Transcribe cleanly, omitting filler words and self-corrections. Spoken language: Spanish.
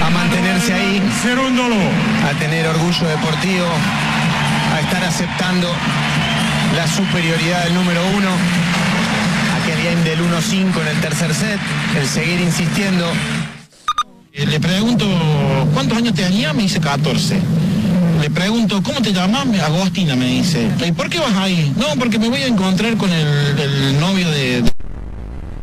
a mantenerse ahí, a tener orgullo deportivo, a estar aceptando la superioridad del número 1, aquel game del 1-5 en el tercer set, el seguir insistiendo. Le pregunto, ¿cuántos años tenías? Me dice 14. Le pregunto, ¿cómo te llamas? Agostina, me dice. ¿Y por qué vas ahí? No, porque me voy a encontrar con el novio de